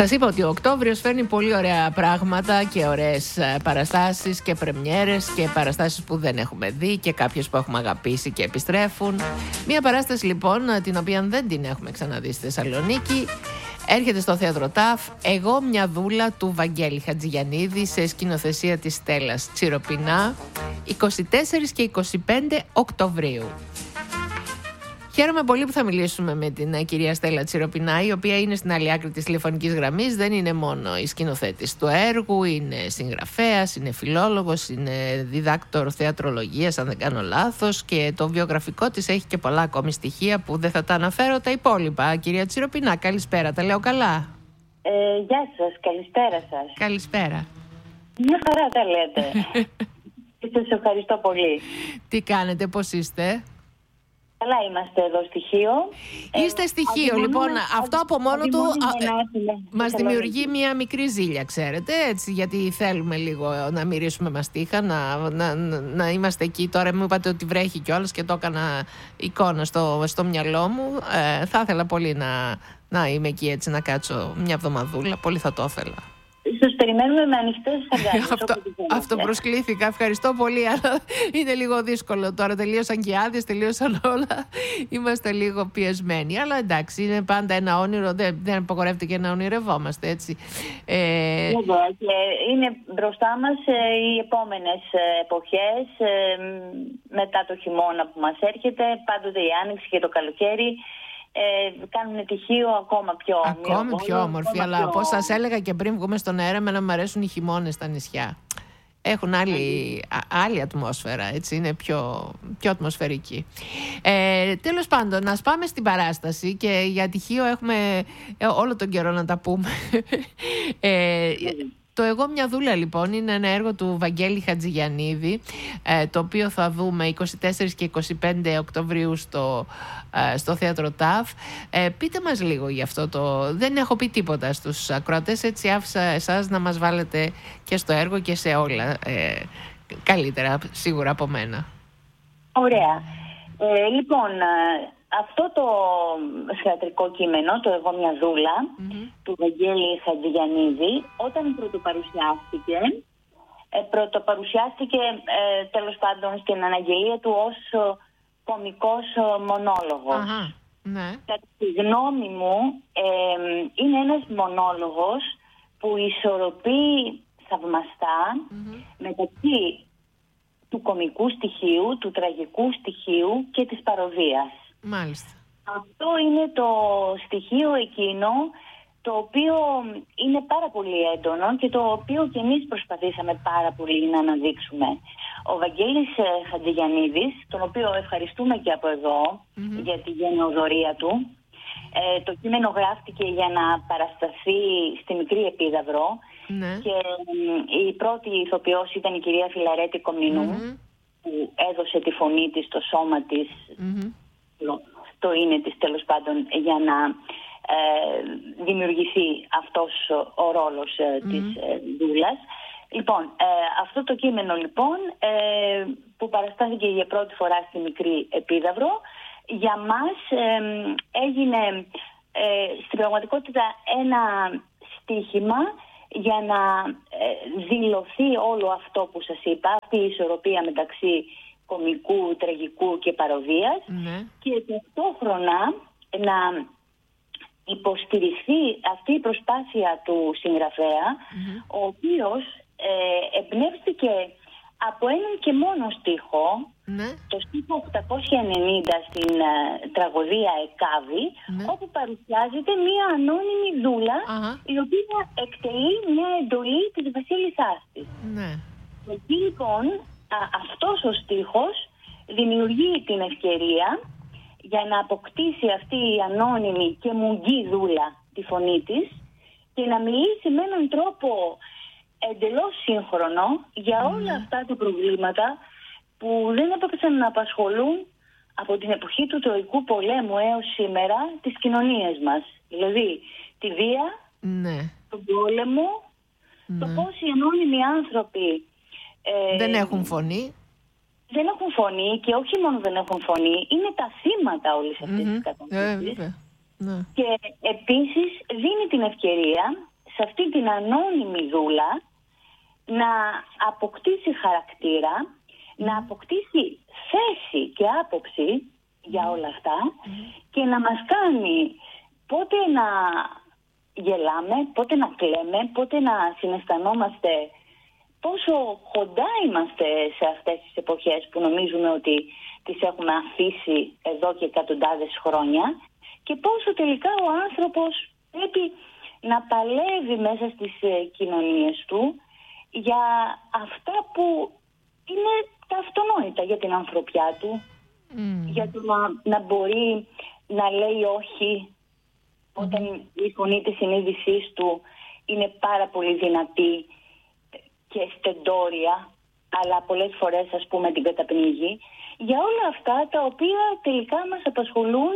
Σας είπα ότι ο Οκτώβριος φέρνει πολύ ωραία πράγματα και ωραίες παραστάσεις και πρεμιέρες και παραστάσεις που δεν έχουμε δει και κάποιες που έχουμε αγαπήσει και επιστρέφουν. Μία παράσταση λοιπόν την οποία δεν την έχουμε ξαναδεί στη Θεσσαλονίκη έρχεται στο Θέατρο ΤΑΦ, «Εγώ μια δούλα» του Βαγγέλη Χατζηγιαννίδη σε σκηνοθεσία της Στέλλας Τσιροπινά, 24 και 25 Οκτωβρίου. Χαίρομαι πολύ που θα μιλήσουμε με την κυρία Στέλλα Τσιροπινά, η οποία είναι στην άλλη άκρη της τηλεφωνικής γραμμής. Δεν είναι μόνο η σκηνοθέτης του έργου, είναι συγγραφέας, είναι φιλόλογος, είναι διδάκτορ θεατρολογίας, αν δεν κάνω λάθος, και το βιογραφικό της έχει και πολλά ακόμη στοιχεία που δεν θα τα αναφέρω τα υπόλοιπα. Κυρία Τσιροπινά, καλησπέρα, τα λέω καλά? Γεια σας, καλησπέρα σας. Καλησπέρα. Μια χαρά τα λέτε. Σας ευχαριστώ πολύ. Τι κάνετε, πώς είστε? Καλά είμαστε εδώ στοιχείο. Είστε στοιχείο, λοιπόν, αυτό από μόνο του μας δημιουργεί μια μικρή ζήλια, ξέρετε, έτσι, γιατί θέλουμε λίγο να μυρίσουμε μαστίχα, να είμαστε εκεί. Τώρα μου είπατε ότι βρέχει κιόλας και το έκανα εικόνα στο μυαλό μου. Θα ήθελα πολύ να είμαι εκεί, έτσι, να κάτσω μια εβδομαδούλα, πολύ θα το ήθελα. Σας περιμένουμε με ανοιχτές αγκάλες. Αυτοπροσκλήθηκα, ευχαριστώ πολύ, αλλά είναι λίγο δύσκολο τώρα. Τελείωσαν και οι άδειες, τελείωσαν όλα. Είμαστε λίγο πιεσμένοι, αλλά εντάξει, είναι πάντα ένα όνειρο. Δεν απαγορεύεται και να ονειρευόμαστε, έτσι. Είναι μπροστά μας οι επόμενες εποχές, μετά το χειμώνα που μας έρχεται, πάντοτε η άνοιξη και το καλοκαίρι. Κάνουν τυχείο ακόμα πιο όμορφη, αλλά όπως σας έλεγα και πριν βγούμε στον αέρα, εμένα μου αρέσουν οι χειμώνες στα νησιά. Έχουν άλλη ατμόσφαιρα, έτσι, είναι πιο ατμοσφαιρική. Τέλος πάντων, να πάμε στην παράσταση, και για τυχείο έχουμε όλο τον καιρό να τα πούμε. Το «Εγώ μια δούλα» λοιπόν είναι ένα έργο του Βαγγέλη Χατζηγιαννίδη, το οποίο θα δούμε 24 και 25 Οκτωβρίου στο Θέατρο ΤΑΦ. Πείτε μας λίγο γι' αυτό Δεν έχω πει τίποτα στους ακροατές, έτσι άφησα εσάς να μας βάλετε και στο έργο και σε όλα. Καλύτερα σίγουρα από μένα. Ωραία. Λοιπόν, αυτό το θεατρικό κείμενο, το «Εγώ μια δούλα», του Βαγγέλη Χατζηγιαννίδη, όταν πρωτοπαρουσιάστηκε τέλος πάντων στην αναγγελία του ως κωμικός μονόλογος. Ναι. Κατά τη γνώμη μου, είναι ένας μονόλογος που ισορροπεί θαυμαστά μεταξύ του κωμικού στοιχείου, του τραγικού στοιχείου και της παροδίας. Μάλιστα. Αυτό είναι το στοιχείο εκείνο το οποίο είναι πάρα πολύ έντονο και το οποίο και εμείς προσπαθήσαμε πάρα πολύ να αναδείξουμε. Ο Βαγγέλης Χατζηγιαννίδης, τον οποίο ευχαριστούμε και από εδώ για τη γενεοδορία του, το κείμενο γράφτηκε για να παρασταθεί στη Μικρή Επίδαυρο, και η πρώτη ηθοποιός ήταν η κυρία Φιλαρέτη Κομνηνού, που έδωσε τη φωνή της, το σώμα της, το είναι της τέλος πάντων, για να δημιουργηθεί αυτός ο ρόλος της δούλας. Λοιπόν, αυτό το κείμενο λοιπόν που παραστάθηκε για πρώτη φορά στη Μικρή Επίδαυρο, για μας έγινε στην πραγματικότητα ένα στοίχημα για να δηλωθεί όλο αυτό που σας είπα, αυτή η ισορροπία μεταξύ κωμικού, τραγικού και παροδίας, και ταυτόχρονα να υποστηριχθεί αυτή η προσπάθεια του συγγραφέα, ο οποίος εμπνεύστηκε από έναν και μόνο στίχο, το στίχο 890 στην τραγωδία Εκάβη, όπου παρουσιάζεται μία ανώνυμη δούλα, η οποία εκτελεί μια εντολή της βασίλισσάς της. Εκεί λοιπόν αυτός ο στίχος δημιουργεί την ευκαιρία για να αποκτήσει αυτή η ανώνυμη και μουγγή δούλα τη φωνή της και να μιλήσει με έναν τρόπο εντελώς σύγχρονο για όλα αυτά τα προβλήματα που δεν έπρεπε να απασχολούν από την εποχή του Τροϊκού πολέμου έως σήμερα τις κοινωνίες μας. Δηλαδή τη βία, τον πόλεμο, το πώς οι ανώνυμοι άνθρωποι δεν έχουν φωνή. Δεν έχουν φωνή, και όχι μόνο δεν έχουν φωνή, είναι τα θύματα όλης αυτής της κατάστασης. Και επίσης δίνει την ευκαιρία σε αυτή την ανώνυμη δούλα να αποκτήσει χαρακτήρα, να αποκτήσει θέση και άποψη για όλα αυτά και να μας κάνει πότε να γελάμε, πότε να κλαίμε, πότε να συναισθανόμαστε πόσο κοντά είμαστε σε αυτές τις εποχές που νομίζουμε ότι τις έχουμε αφήσει εδώ και εκατοντάδες χρόνια και πόσο τελικά ο άνθρωπος πρέπει να παλεύει μέσα στις κοινωνίες του για αυτά που είναι τα αυτονόητα για την ανθρωπιά του, για το να μπορεί να λέει όχι όταν η φωνή της συνείδησής του είναι πάρα πολύ δυνατή και στεντόρια, αλλά πολλές φορές ας πούμε την καταπνίγει, για όλα αυτά τα οποία τελικά μας απασχολούν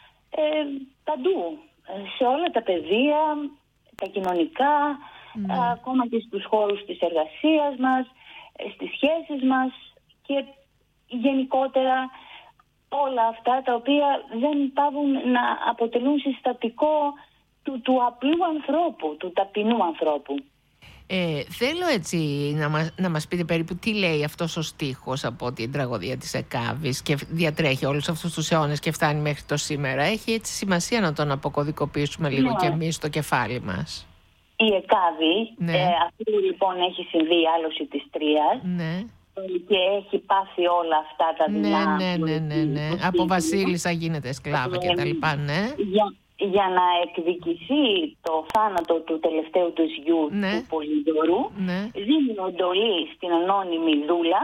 παντού, σε όλα τα πεδία, τα κοινωνικά, ακόμα και στους χώρους της εργασίας μας, στις σχέσεις μας και γενικότερα όλα αυτά τα οποία δεν πάβουν να αποτελούν συστατικό του απλού ανθρώπου, του ταπεινού ανθρώπου. Θέλω έτσι να μας πείτε περίπου τι λέει αυτός ο στίχος από την τραγωδία της Εκάβης και διατρέχει όλους αυτούς τους αιώνες και φτάνει μέχρι το σήμερα. Έχει έτσι σημασία να τον αποκωδικοποιήσουμε λίγο και εμείς στο κεφάλι μας. Η Εκάβη, αυτή λοιπόν έχει συμβεί η άλωση της Τρίας και έχει πάθει όλα αυτά τα δεινά. Ναι. Από βασίλισσα γίνεται σκλάβα και τα λοιπά, Για να εκδικηθεί το θάνατο του τελευταίου του γιου του Πολύδωρου, δίνει εντολή στην ανώνυμη δούλα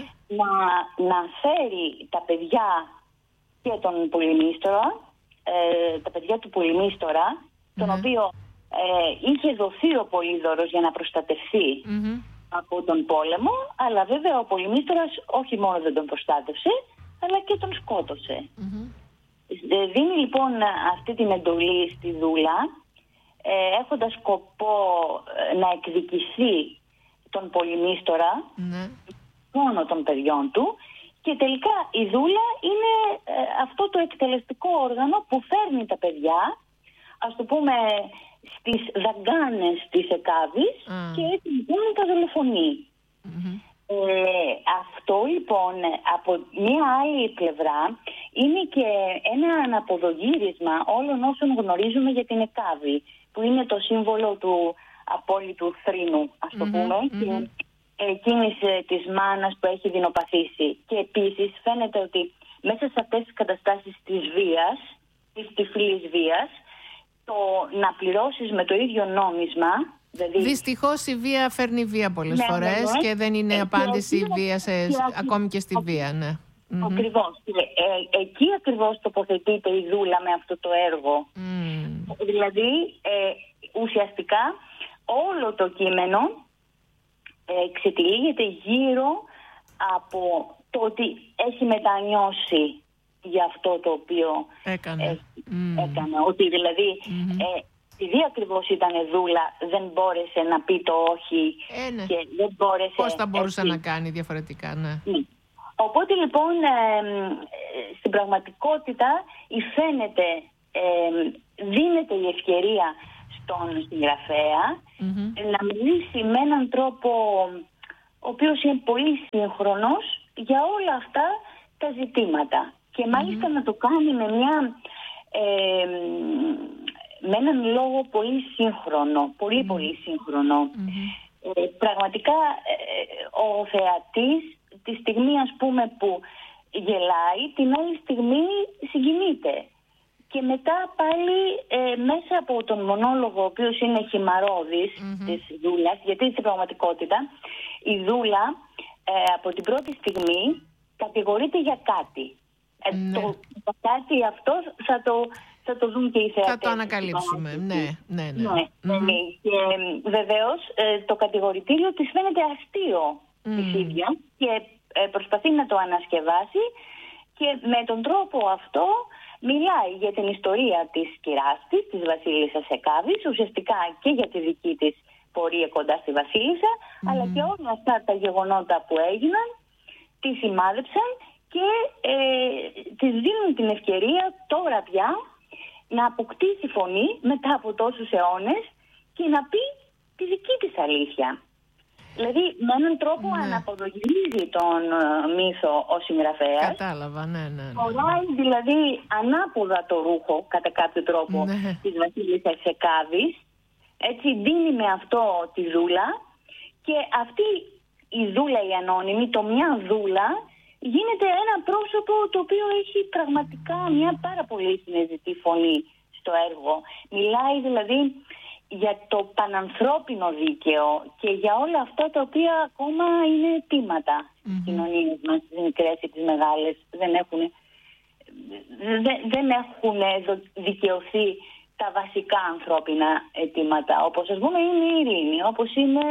να φέρει τα παιδιά και τον πολυμίστορα, τα παιδιά του πολυμίστορα, τον οποίο είχε δοθεί ο Πολύδωρος για να προστατευθεί από τον πόλεμο, αλλά βέβαια ο πολυμίστορας όχι μόνο δεν τον προστάτευσε, αλλά και τον σκότωσε. Δίνει λοιπόν αυτή την εντολή στη δούλα έχοντας σκοπό να εκδικηθεί τον πολυμίστορα μόνο των παιδιών του και τελικά η δούλα είναι αυτό το εκτελεστικό όργανο που φέρνει τα παιδιά, ας το πούμε, στις δαγκάνες της Εκάβης και έτσι λοιπόν τα δολοφονεί. Αυτό λοιπόν από μια άλλη πλευρά είναι και ένα αναποδογύρισμα όλων όσων γνωρίζουμε για την Εκάβη, που είναι το σύμβολο του απόλυτου θρήνου, ας το πούμε, και εκείνης της μάνας που έχει δεινοπαθήσει. Και επίσης φαίνεται ότι μέσα σε αυτές τις καταστάσεις της βίας, της τυφλής βίας, το να πληρώσεις με το ίδιο νόμισμα. Δυστυχώς η βία φέρνει βία πολλές φορές και δεν είναι απάντηση η βία ακόμη και στη βία. Ακριβώς. Εκεί ακριβώς τοποθετείται η δούλα με αυτό το έργο. Δηλαδή ουσιαστικά όλο το κείμενο ξετυλίγεται γύρω από το ότι έχει μετανιώσει για αυτό το οποίο έκανε. Ότι δηλαδή επειδή ακριβώς ήταν δούλα δεν μπόρεσε να πει το όχι και δεν μπόρεσε... Πώς θα μπορούσε να κάνει διαφορετικά, Οπότε λοιπόν στην πραγματικότητα δίνεται η ευκαιρία στον συγγραφέα να μιλήσει με έναν τρόπο ο οποίος είναι πολύ σύγχρονος για όλα αυτά τα ζητήματα και μάλιστα να το κάνει με έναν λόγο πολύ σύγχρονο, πολύ σύγχρονο. Πραγματικά ο θεατής τη στιγμή ας πούμε που γελάει, την άλλη στιγμή συγκινείται. Και μετά πάλι μέσα από τον μονόλογο, ο οποίος είναι χυμαρώδης της δούλας, γιατί στην πραγματικότητα η δούλα από την πρώτη στιγμή κατηγορείται για κάτι. Το κάτι αυτό θα το δουν και οι θεατές. Θα το ανακαλύψουμε, ναι. Και βεβαίως το κατηγορητήριο της φαίνεται αστείο της ίδιας και προσπαθεί να το ανασκευάσει και με τον τρόπο αυτό μιλάει για την ιστορία της κυράς της βασίλισσας Εκάβης, ουσιαστικά και για τη δική της πορεία κοντά στη βασίλισσα, αλλά και όλα αυτά τα γεγονότα που έγιναν, τη σημάδεψαν και της δίνουν την ευκαιρία τώρα πια να αποκτήσει φωνή μετά από τόσους αιώνες και να πει τη δική της αλήθεια. Δηλαδή με έναν τρόπο αναποδογυρίζει τον μύθο ο συγγραφέας. Κατάλαβα, ναι. Φοράει δηλαδή ανάποδα το ρούχο κατά κάποιο τρόπο της βασίλισσας Εκάβης. Έτσι δίνει με αυτό τη δούλα και αυτή η δούλα η ανώνυμη, το μια δούλα, γίνεται ένα πρόσωπο το οποίο έχει πραγματικά μια πάρα πολύ συναισθητή φωνή στο έργο. Μιλάει δηλαδή για το πανανθρώπινο δίκαιο και για όλα αυτά τα οποία ακόμα είναι αιτήματα στις κοινωνίες μας, τις μικρές και τις μεγάλες. Δεν έχουν δικαιωθεί τα βασικά ανθρώπινα αιτήματα, όπως ας πούμε είναι η ειρήνη, όπως είναι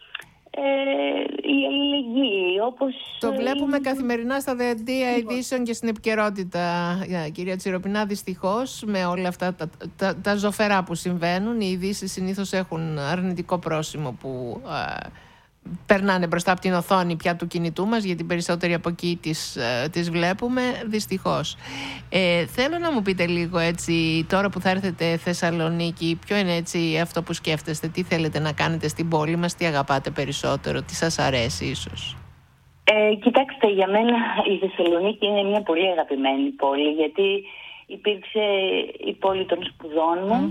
η αλληλεγγύη, όπως... Το βλέπουμε καθημερινά στα δελτία ειδήσεων και στην επικαιρότητα, κυρία Τσιροπινά, δυστυχώς, με όλα αυτά τα ζωφερά που συμβαίνουν. Οι ειδήσεις συνήθως έχουν αρνητικό πρόσημο που περνάνε μπροστά από την οθόνη πια του κινητού μας, γιατί περισσότεροι από εκεί τις βλέπουμε, δυστυχώς. Θέλω να μου πείτε λίγο έτσι, τώρα που θα έρθετε Θεσσαλονίκη, ποιο είναι έτσι αυτό που σκέφτεστε, τι θέλετε να κάνετε στην πόλη μας, τι αγαπάτε περισσότερο, τι σας αρέσει ίσως? Κοιτάξτε, για μένα η Θεσσαλονίκη είναι μια πολύ αγαπημένη πόλη, γιατί υπήρξε η πόλη των σπουδών μου.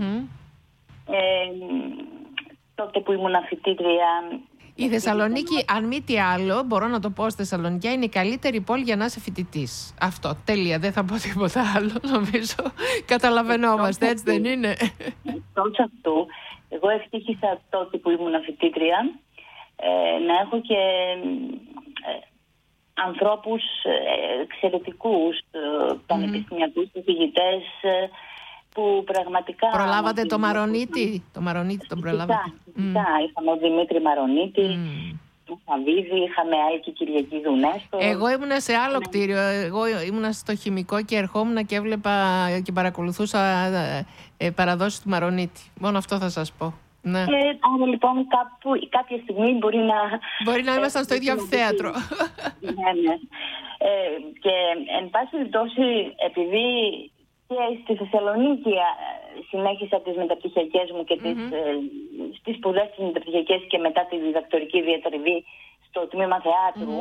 Τότε που ήμουν φοιτήτρια. Η Θεσσαλονίκη, αν μη τι άλλο, μπορώ να το πω στη Θεσσαλονίκη, είναι η καλύτερη πόλη για να είσαι φοιτητής. Αυτό, τέλεια, δεν θα πω τίποτα άλλο, νομίζω. Καταλαβαίνόμαστε, έτσι δεν είναι? Εκτός αυτού, εγώ ευτύχησα τότε που ήμουν φοιτήτρια να έχω και ανθρώπους εξαιρετικούς, πανεπιστημιακούς καθηγητές, που πραγματικά... Προλάβατε το Μαρονίτη? Το Μαρονίτη τον προλάβατε? Φυσικά. Είχαμε ο Δημήτρη Μαρονίτη, τον Φαβίδη, είχαμε Άλκη Κυριακίδου Νέστο. Εγώ ήμουνα σε άλλο κτίριο. Εγώ ήμουνα στο χημικό και ερχόμουν και έβλεπα και παρακολουθούσα παραδόσεις του Μαρονίτη. Μόνο αυτό θα σας πω. Ναι. Άρα λοιπόν κάποια στιγμή μπορεί να ήμασταν στο ίδιο θέατρο. Ναι. Και εν πάση περιπτώσει, επειδή και στη Θεσσαλονίκη συνέχισα τις μεταπτυχιακές μου και τις σπουδές τις μεταπτυχιακές και μετά τη διδακτορική διατριβή στο τμήμα θεάτρου.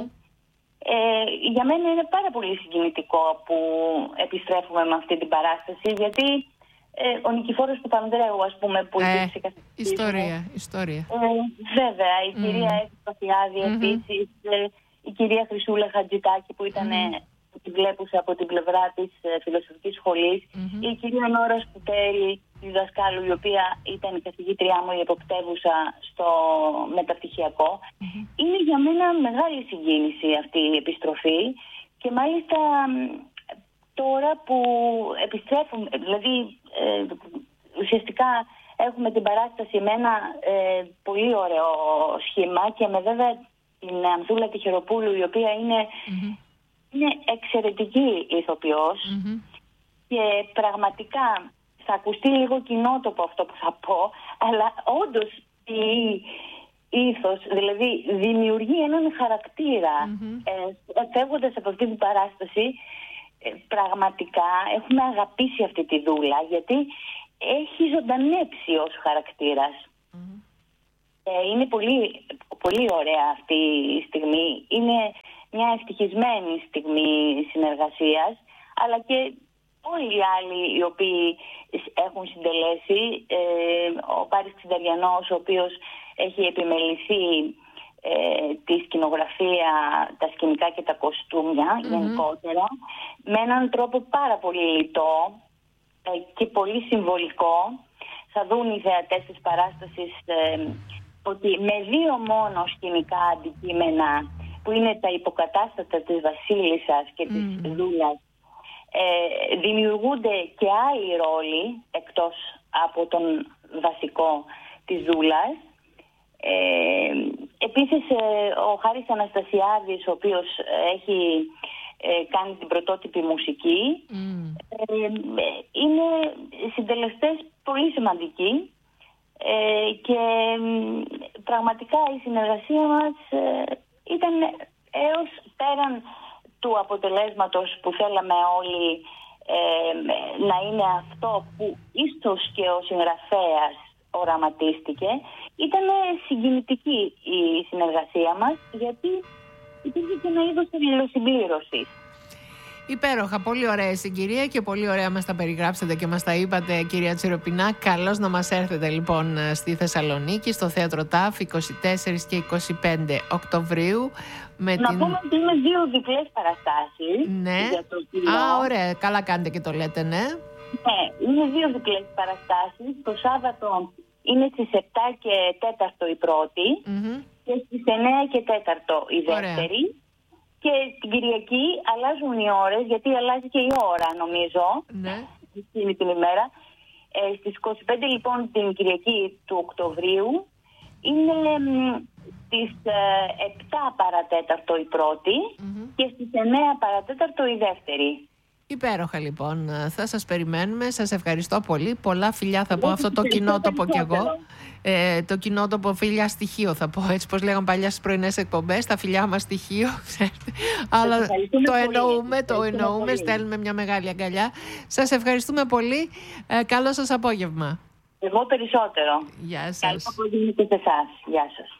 Για μένα είναι πάρα πολύ συγκινητικό που επιστρέφουμε με αυτή την παράσταση, γιατί ο Νικηφόρος του Πανδρέου, ας πούμε, που υπήρξε ιστορία. Βέβαια, η κυρία Εύη επίσης, η κυρία Χρυσούλα Χατζητάκη που ήταν... την βλέπουσα από την πλευρά της φιλοσοφικής σχολής, η κυρία Νόρα Σκουτέρη, τη δασκάλου, η οποία ήταν η καθηγήτριά μου, η εποπτεύουσα στο μεταπτυχιακό. Είναι για μένα μεγάλη συγκίνηση αυτή η επιστροφή και μάλιστα τώρα που επιστρέφουμε, δηλαδή ουσιαστικά έχουμε την παράσταση με ένα πολύ ωραίο σχήμα και με βέβαια την Ανθούλα Τυχεροπούλου, η οποία είναι εξαιρετική ηθοποιός και πραγματικά θα ακουστεί λίγο κοινότοπο αυτό που θα πω, αλλά όντως η ήθος, δηλαδή δημιουργεί έναν χαρακτήρα. Φεύγοντας από αυτή την παράσταση, πραγματικά έχουμε αγαπήσει αυτή τη δούλα, γιατί έχει ζωντανέψει ως χαρακτήρας. Είναι πολύ, πολύ ωραία αυτή η στιγμή. Είναι μια ευτυχισμένη στιγμή συνεργασίας, αλλά και όλοι οι άλλοι οι οποίοι έχουν συντελέσει. Ο Πάρης Ξυνταριανός, ο οποίος έχει επιμεληθεί τη σκηνογραφία, τα σκηνικά και τα κοστούμια γενικότερα, με έναν τρόπο πάρα πολύ λιτό και πολύ συμβολικό. Θα δουν οι θεατές της παράστασης ότι με 2 μόνο σκηνικά αντικείμενα, που είναι τα υποκατάστατα της βασίλισσας και της δούλας, δημιουργούνται και άλλοι ρόλοι εκτός από τον βασικό της δούλας. Επίσης ο Χάρης Αναστασιάδης, ο οποίος έχει κάνει την πρωτότυπη μουσική, είναι συντελεστές πολύ σημαντικοί και πραγματικά η συνεργασία μας ήταν έως πέραν του αποτελέσματος που θέλαμε όλοι να είναι αυτό που ίσως και ο συγγραφέας οραματίστηκε. Ήταν συγκινητική η συνεργασία μας, γιατί υπήρχε και ένα είδος αλληλοσυμπλήρωσης. Υπέροχα, πολύ ωραία συγκυρία και πολύ ωραία μας τα περιγράψατε και μας τα είπατε, κυρία Τσιροπινά. Καλώς να μας έρθετε λοιπόν στη Θεσσαλονίκη, στο Θέατρο ΤΑΦ, 24 και 25 Οκτωβρίου. Να πούμε ότι είναι 2 διπλές παραστάσεις. Ναι. Για το κοινό. Ωραία, καλά κάνετε και το λέτε, ναι. Ναι, είναι 2 διπλές παραστάσεις. Το Σάββατο είναι στις 7 και 4 η πρώτη και στις 9 και 4 η δεύτερη. Ωραία. Και την Κυριακή αλλάζουν οι ώρες, γιατί αλλάζει και η ώρα, νομίζω, εκείνη την ημέρα. Στις 25 λοιπόν την Κυριακή του Οκτωβρίου είναι στις 7 παρατέταρτο η πρώτη και στις 9 παρατέταρτο η δεύτερη. Υπέροχα λοιπόν, θα σας περιμένουμε, σας ευχαριστώ πολύ. Πολλά φιλιά θα πω, αυτό το κοινότοπο κι εγώ. Το κοινότοπο φιλιά στοιχείο θα πω, έτσι πως λέγαμε παλιά στις πρωινές εκπομπές, τα φιλιά μας στοιχείο, αλλά το εννοούμε, στέλνουμε μια μεγάλη αγκαλιά. Σας ευχαριστούμε πολύ, καλό σας απόγευμα. Εγώ περισσότερο. Γεια σας. Καλό απόγευμα και σε εσάς. Γεια σας.